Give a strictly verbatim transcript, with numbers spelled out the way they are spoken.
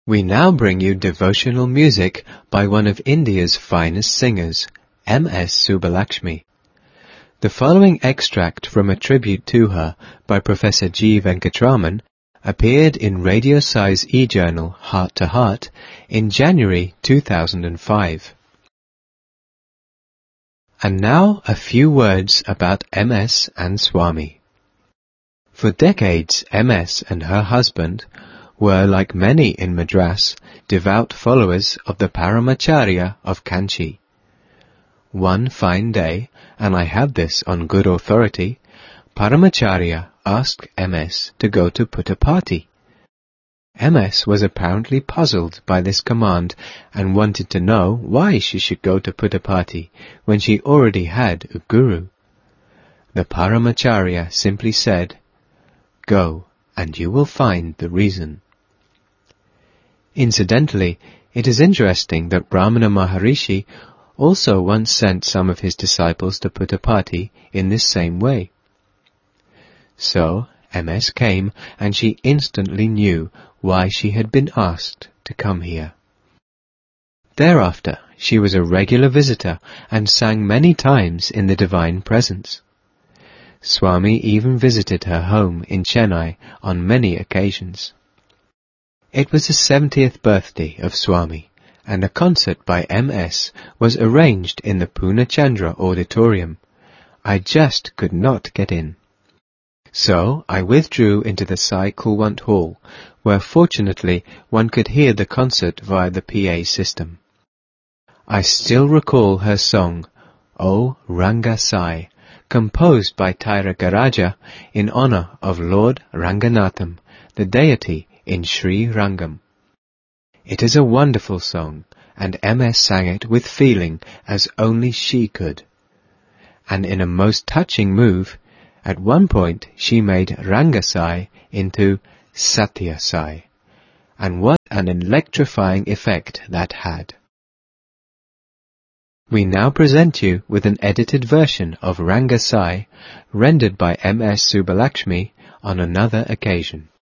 We now bring you devotional music by one of India's finest singers, M S Subbulakshmi. The following extract from a tribute to her by Professor G. Venkatraman appeared in Radio Sai's e-journal Heart to Heart in January two thousand five. And now a few words about M S and Swami. For decades, M S and her husband were, like many in Madras, devout followers of the Paramacharya of Kanchi. One fine day, and I have this on good authority, Paramacharya asked M S to go to Puttaparthi. M S was apparently puzzled by this command and wanted to know why she should go to Puttaparthi when she already had a guru. The Paramacharya simply said, "Go, and you will find the reason." Incidentally, it is interesting that Ramana Maharishi also once sent some of his disciples to Puttaparthi in this same way. So, M S came, and she instantly knew why she had been asked to come here. Thereafter, she was a regular visitor and sang many times in the Divine Presence. Swami even visited her home in Chennai on many occasions. It was the seventieth birthday of Swami, and a concert by M S was arranged in the Purnachandra Auditorium. I just could not get in. So I withdrew into the Sai Kulwant Hall, where fortunately one could hear the concert via the P A system. I still recall her song, O Ranga Sai, composed by Tyagaraja in honor of Lord Ranganatham, the deity in Sri Rangam. It is a wonderful song, and M S sang it with feeling as only she could. And in a most touching move, at one point she made Rangasai into Satya Sai, and what an electrifying effect that had. We now present you with an edited version of Rangasai, rendered by M S Subbulakshmi on another occasion.